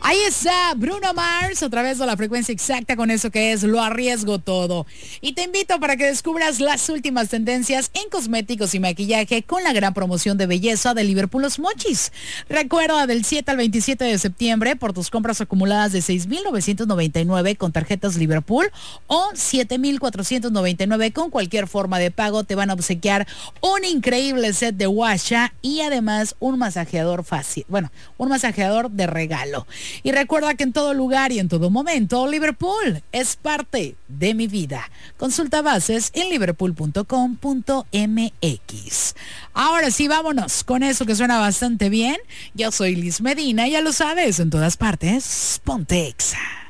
Ahí está Bruno Mars a través de la frecuencia exacta con eso que es Lo Arriesgo Todo. Y te invito para que descubras las últimas tendencias en cosméticos y maquillaje con la gran promoción de belleza de Liverpool Los Mochis. Recuerda del 7 al 27 de septiembre por tus compras acumuladas de 6,999 con tarjetas Liverpool o 7,499 con cualquier forma de pago. Te van a obsequiar un increíble set de Washa y además un masajeador fácil. Bueno, un masajeador de regalo. Y recuerda que en todo lugar y en todo momento, Liverpool es parte de mi vida. Consulta bases en liverpool.com.mx. Ahora sí, vámonos con eso que suena bastante bien. Yo soy Liz Medina, ya lo sabes, en todas partes, Ponte Exa.